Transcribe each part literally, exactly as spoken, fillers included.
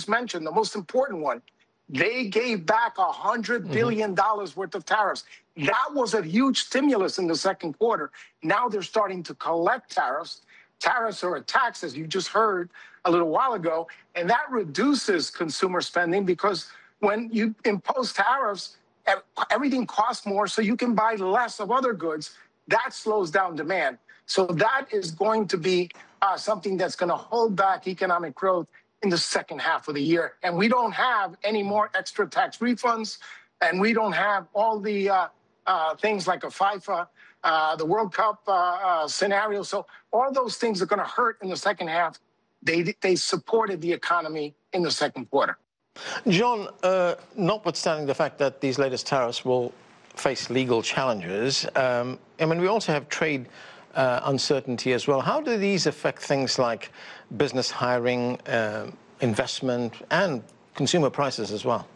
mentioned, the most important one, they gave back one hundred billion dollars mm-hmm. worth of tariffs. That was a huge stimulus in the second quarter. Now they're starting to collect tariffs. Tariffs are a tax, as you just heard a little while ago, and that reduces consumer spending because when you impose tariffs, everything costs more, so you can buy less of other goods. That slows down demand. So that is going to be uh, something that's going to hold back economic growth in the second half of the year. And we don't have any more extra tax refunds, and we don't have all the uh, uh, things like a FIFA, uh, the World Cup uh, uh, scenario. So all those things are going to hurt in the second half. They, they supported the economy in the second quarter. John, uh, notwithstanding the fact that these latest tariffs will face legal challenges, um, I mean, we also have trade uh, uncertainty as well. How do these affect things like business hiring, uh, investment, and consumer prices as well?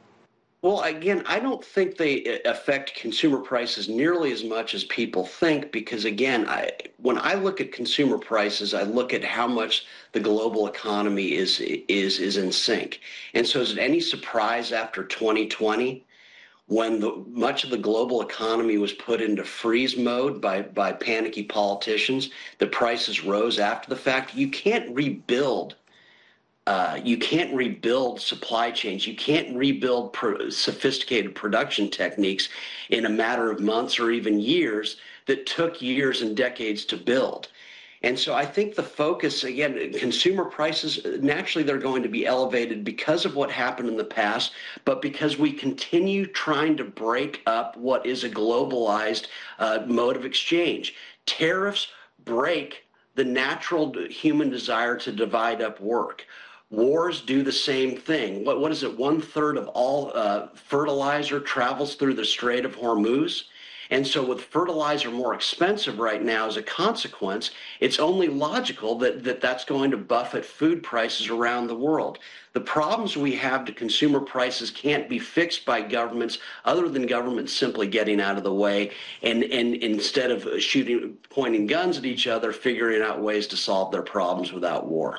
Well, again, I don't think they affect consumer prices nearly as much as people think, because, again, I, when I look at consumer prices, I look at how much the global economy is is is in sync. And so is it any surprise after twenty twenty, when the, much of the global economy was put into freeze mode by, by panicky politicians, the prices rose after the fact? You can't rebuild Uh, you can't rebuild supply chains. You can't rebuild pro sophisticated production techniques in a matter of months or even years that took years and decades to build. And so I think the focus, again, consumer prices, naturally they're going to be elevated because of what happened in the past, but because we continue trying to break up what is a globalized uh, mode of exchange. Tariffs break the natural human desire to divide up work. Wars do the same thing. What, what is it? One third of all uh, fertilizer travels through the Strait of Hormuz. And so with fertilizer more expensive right now as a consequence, it's only logical that, that that's going to buffet food prices around the world. The problems we have to consumer prices can't be fixed by governments other than governments simply getting out of the way and, and instead of shooting, pointing guns at each other, figuring out ways to solve their problems without war.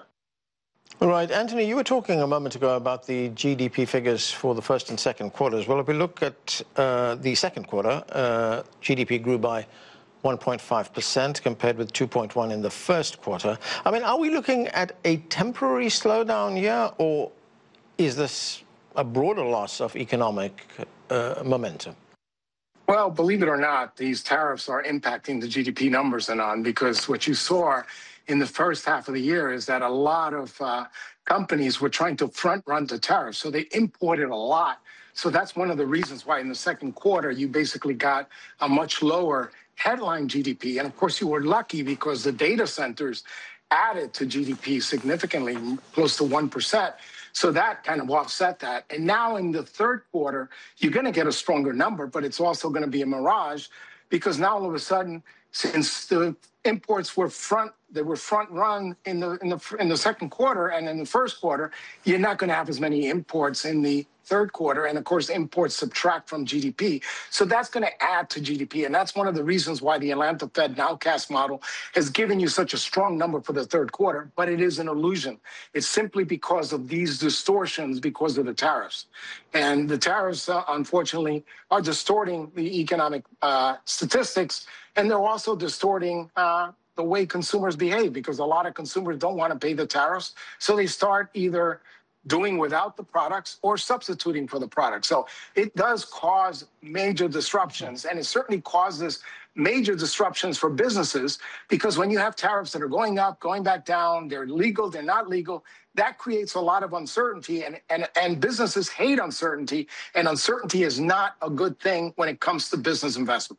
All right, Anthony, you were talking a moment ago about the G D P figures for the first and second quarters. Well, if we look at uh, the second quarter, uh, G D P grew by one point five percent compared with two point one in the first quarter. I mean, are we looking at a temporary slowdown here, or is this a broader loss of economic uh, momentum? Well, believe it or not, these tariffs are impacting the G D P numbers, Anand, because what you saw in the first half of the year is that a lot of uh, companies were trying to front run the tariffs. So they imported a lot. So that's one of the reasons why in the second quarter, you basically got a much lower headline G D P. And of course, you were lucky because the data centers added to G D P significantly, close to one percent. So that kind of offset that. And now in the third quarter, you're going to get a stronger number, but it's also going to be a mirage because now all of a sudden, since the imports were front, they were front run in the in the in the second quarter and in the first quarter, you're not going to have as many imports in the third quarter, and of course, imports subtract from G D P. So that's going to add to G D P, and that's one of the reasons why the Atlanta Fed nowcast model has given you such a strong number for the third quarter. But it is an illusion. It's simply because of these distortions because of the tariffs, and the tariffs, uh, unfortunately, are distorting the economic uh, statistics, and they're also distorting Uh, the way consumers behave, because a lot of consumers don't want to pay the tariffs. So they start either doing without the products or substituting for the products. So it does cause major disruptions, and it certainly causes major disruptions for businesses, because when you have tariffs that are going up, going back down, they're legal, they're not legal, that creates a lot of uncertainty, and, and, and businesses hate uncertainty, and uncertainty is not a good thing when it comes to business investment.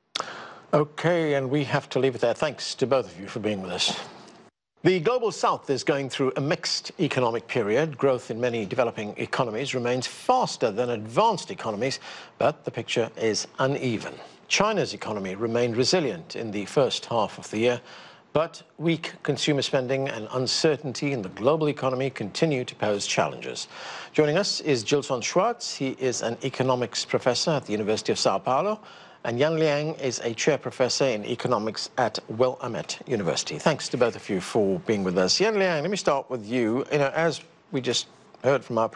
Okay, and we have to leave it there. Thanks to both of you for being with us. The Global South is going through a mixed economic period. Growth in many developing economies remains faster than advanced economies, but the picture is uneven. China's economy remained resilient in the first half of the year, but weak consumer spending and uncertainty in the global economy continue to pose challenges. Joining us is Gilson Schwartz. He is an economics professor at the University of Sao Paulo, and Yan Liang is a chair professor in economics at Willamette University. Thanks to both of you for being with us. Yan Liang, let me start with you. You know, as we just heard from our